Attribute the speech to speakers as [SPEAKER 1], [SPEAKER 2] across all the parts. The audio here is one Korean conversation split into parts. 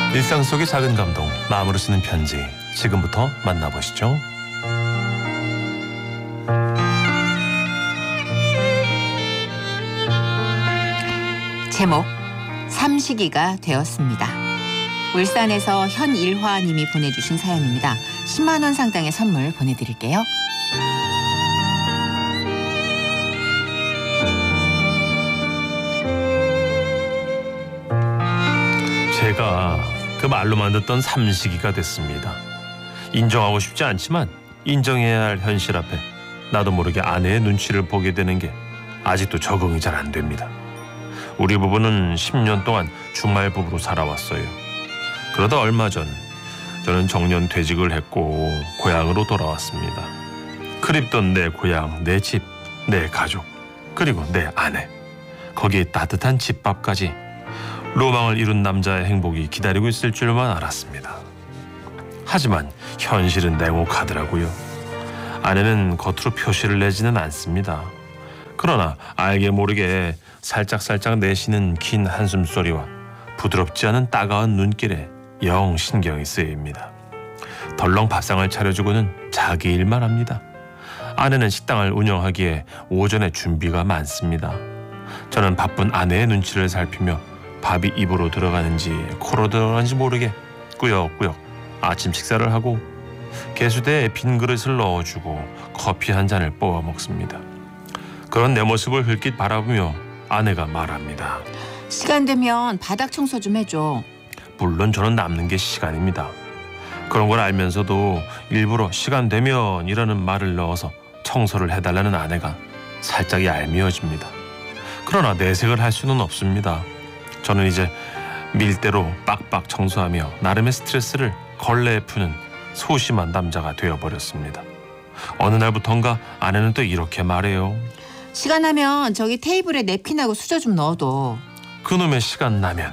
[SPEAKER 1] 일상 속의 작은 감동, 마음으로 쓰는 편지. 지금부터 만나보시죠.
[SPEAKER 2] 제목, 삼식이가 되었습니다. 울산에서 현일화님이 보내주신 사연입니다. 10만 원 상당의 선물 보내드릴게요.
[SPEAKER 1] 제가 그 말로만 듣던 삼식이가 됐습니다. 인정하고 싶지 않지만 인정해야 할 현실 앞에 나도 모르게 아내의 눈치를 보게 되는 게 아직도 적응이 잘 안 됩니다. 우리 부부는 10년 동안 주말 부부로 살아왔어요. 그러다 얼마 전 저는 정년 퇴직을 했고 고향으로 돌아왔습니다. 그립던 내 고향, 내 집, 내 가족, 그리고 내 아내, 거기에 따뜻한 집밥까지 로망을 이룬 남자의 행복이 기다리고 있을 줄만 알았습니다. 하지만 현실은 냉혹하더라고요. 아내는 겉으로 표시를 내지는 않습니다. 그러나 알게 모르게 살짝살짝 내쉬는 긴 한숨소리와 부드럽지 않은 따가운 눈길에 영 신경이 쓰입니다. 덜렁 밥상을 차려주고는 자기 일만 합니다. 아내는 식당을 운영하기에 오전에 준비가 많습니다. 저는 바쁜 아내의 눈치를 살피며 밥이 입으로 들어가는지 코로 들어가는지 모르게 꾸역꾸역 아침 식사를 하고 개수대에 빈 그릇을 넣어주고 커피 한 잔을 뽑아 먹습니다. 그런 내 모습을 흘낏 바라보며 아내가 말합니다.
[SPEAKER 2] 시간 되면 바닥 청소 좀 해줘.
[SPEAKER 1] 물론 저는 남는 게 시간입니다. 그런 걸 알면서도 일부러 시간 되면 이라는 말을 넣어서 청소를 해달라는 아내가 살짝 얄미워집니다. 그러나 내색을 할 수는 없습니다. 저는 이제 밀대로 빡빡 청소하며 나름의 스트레스를 걸레에 푸는 소심한 남자가 되어버렸습니다. 어느 날부턴가 아내는 또 이렇게 말해요.
[SPEAKER 2] 시간 나면 저기 테이블에 냅킨하고 수저 좀 넣어둬.
[SPEAKER 1] 그놈의 시간 나면.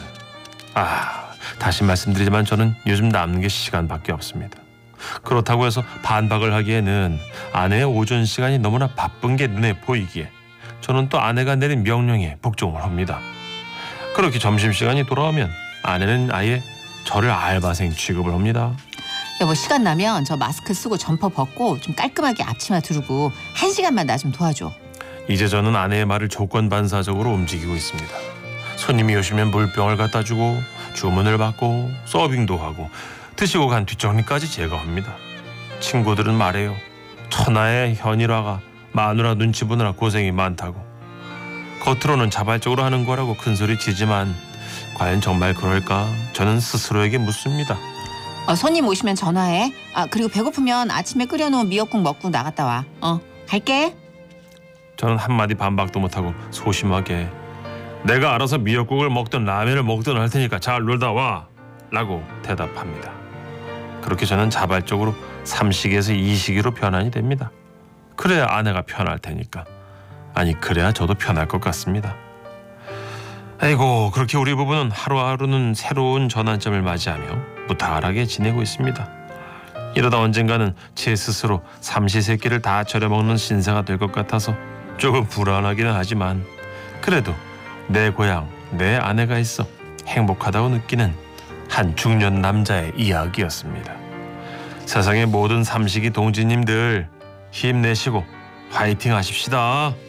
[SPEAKER 1] 다시 말씀드리지만 저는 요즘 남는 게 시간밖에 없습니다. 그렇다고 해서 반박을 하기에는 아내의 오전 시간이 너무나 바쁜 게 눈에 보이기에 저는 또 아내가 내린 명령에 복종을 합니다. 그렇게 점심시간이 돌아오면 아내는 아예 저를 알바생 취급을 합니다.
[SPEAKER 2] 여보, 시간 나면 저 마스크 쓰고 점퍼 벗고 좀 깔끔하게 앞치마 두르고 1시간만 나 좀 도와줘.
[SPEAKER 1] 이제 저는 아내의 말을 조건반사적으로 움직이고 있습니다. 손님이 오시면 물병을 갖다 주고 주문을 받고 서빙도 하고 드시고 간 뒷정리까지 제가 합니다. 친구들은 말해요. 천하의 현일화가 마누라 눈치 보느라 고생이 많다고. 겉으로는 자발적으로 하는 거라고 큰소리 치지만 과연 정말 그럴까? 저는 스스로에게 묻습니다.
[SPEAKER 2] 손님 오시면 전화해. 그리고 배고프면 아침에 끓여놓은 미역국 먹고 나갔다 와. 갈게.
[SPEAKER 1] 저는 한마디 반박도 못하고 소심하게 내가 알아서 미역국을 먹든 라면을 먹든 할 테니까 잘 놀다 와 라고 대답합니다. 그렇게 저는 자발적으로 삼식에서 이식으로 변환이 됩니다. 그래야 아내가 편할 테니까. 아니, 그래야 저도 편할 것 같습니다. 아이고, 그렇게 우리 부부는 하루하루는 새로운 전환점을 맞이하며 무탈하게 지내고 있습니다. 이러다 언젠가는 제 스스로 삼시세끼를 다 차려먹는 신세가 될 것 같아서 조금 불안하기는 하지만 그래도 내 고향, 내 아내가 있어 행복하다고 느끼는 한 중년 남자의 이야기였습니다. 세상의 모든 삼식이 동지님들 힘내시고 화이팅 하십시다.